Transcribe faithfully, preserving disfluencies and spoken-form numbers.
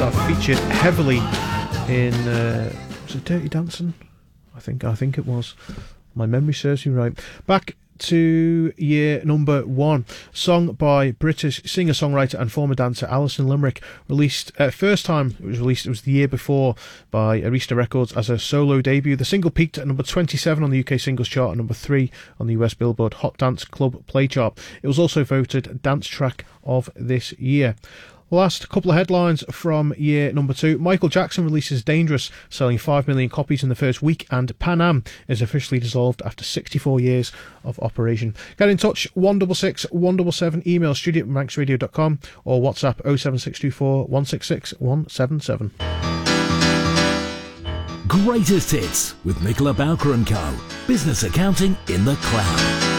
that featured heavily in uh, was it Dirty Dancing? I think I think it was. My memory serves me right. Back to year number one, song by British singer-songwriter and former dancer Alison Limerick, released uh, first time it was released it was the year before by Arista Records as a solo debut. The single peaked at number twenty-seven on the U K singles chart and number three on the U S Billboard Hot Dance Club Play chart. It was also voted dance track of this year. Last couple of headlines from year number two. Michael Jackson releases Dangerous, selling five million copies in the first week, and Pan Am is officially dissolved after sixty-four years of operation. Get in touch, one six six, one seven seven, email studio at manx radio dot com or WhatsApp oh seven six two four, one six six, one seven seven. Greatest Hits with Nicola Bowker and Co. Business accounting in the cloud.